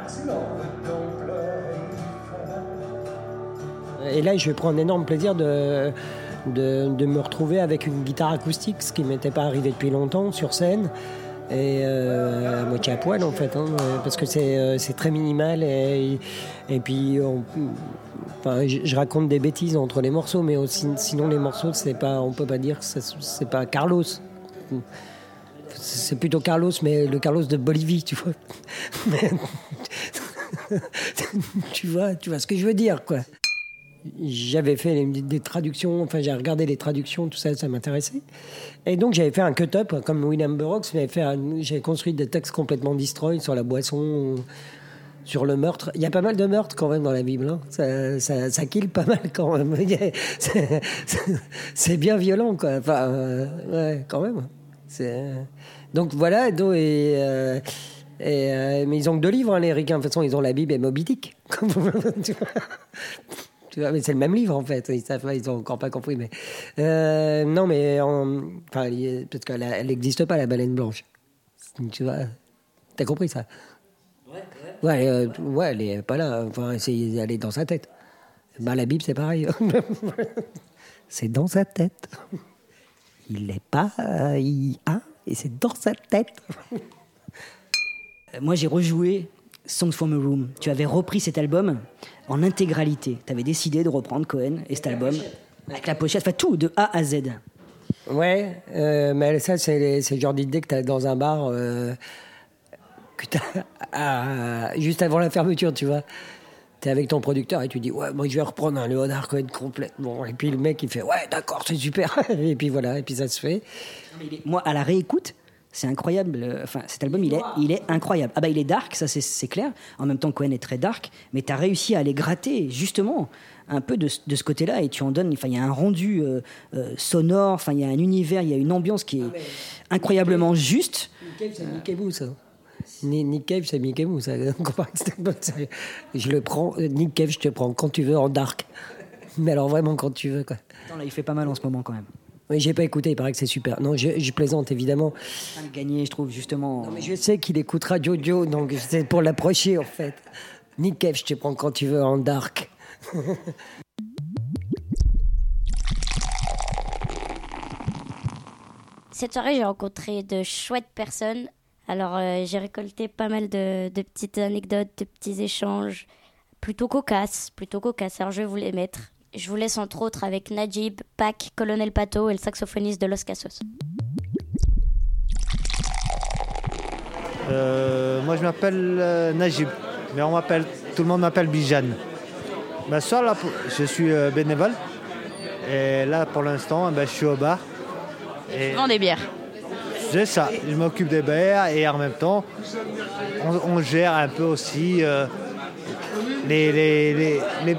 Et là, je prends un énorme plaisir de me retrouver avec une guitare acoustique, ce qui ne m'était pas arrivé depuis longtemps sur scène. Et à moitié à poil en fait, parce que c'est très minimal et puis je raconte des bêtises entre les morceaux, mais aussi, sinon les morceaux on peut pas dire que c'est pas Carlos, c'est plutôt Carlos, mais le Carlos de Bolivie, tu vois. tu vois ce que je veux dire, quoi. J'avais fait des traductions, j'ai regardé les traductions, tout ça, ça m'intéressait. Et donc j'avais fait un cut-up, comme William Burroughs, j'avais construit des textes complètement destroy sur la boisson, sur le meurtre. Il y a pas mal de meurtres quand même dans la Bible, hein. Ça kill pas mal quand même. C'est bien violent, quoi. Ouais, quand même. Donc voilà, mais ils ont que 2 livres, hein, les Ricains. De toute façon, ils ont la Bible et Moby Dick. Tu vois, mais c'est le même livre en fait. Ils ont encore pas compris. Mais non, mais parce qu'elle n'existe pas, la baleine blanche. Tu vois, t'as compris ça? Ouais, elle est pas là. Elle est dans sa tête. La Bible, c'est pareil. C'est dans sa tête. Il n'est pas et c'est dans sa tête. Moi, j'ai rejoué Songs from a Room. Tu avais repris cet album en intégralité. Tu avais décidé de reprendre Cohen et cet album avec la pochette, tout, de A à Z. Ouais, mais ça, c'est le genre d'idée que tu as dans un bar juste avant la fermeture, tu vois. Tu es avec ton producteur et tu dis, ouais, moi je vais reprendre un Leonard Cohen complètement. Et puis le mec, il fait, ouais, d'accord, c'est super. Et puis voilà, et puis ça se fait. Moi, à la réécoute, c'est incroyable. Cet album, il est incroyable. Il est dark, ça c'est clair. En même temps, Cohen est très dark, mais tu as réussi à aller gratter justement un peu de ce côté-là, et tu en donnes. Il y a un rendu sonore, il y a un univers, il y a une ambiance qui est incroyablement juste. Nick Cave, c'est Mickey Mouse, ça. Nick Cave, c'est Mickey Mouse. Je le prends. Nick Cave, je te prends quand tu veux en dark. Mais alors vraiment quand tu veux, quoi. Attends, là, il fait pas mal en ce moment quand même. Oui, j'ai pas écouté, il paraît que c'est super. Non, je plaisante, évidemment. Il a gagné, je trouve, justement. Non, mais je sais qu'il écoutera Jojo, donc c'est pour l'approcher, en fait. Nick Cave, je te prends quand tu veux en dark. Cette soirée, j'ai rencontré de chouettes personnes. Alors, j'ai récolté pas mal de petites anecdotes, de petits échanges plutôt cocasses. Alors, je vais vous les mettre. Je vous laisse entre autres avec Najib, Pac, Colonel Pato et le saxophoniste de Los Cassos. Moi je m'appelle Najib, mais tout le monde m'appelle Bijan. Ce soir là, je suis bénévole et là pour l'instant je suis au bar. Tu vends des bières? C'est ça, je m'occupe des bières et en même temps on gère un peu aussi les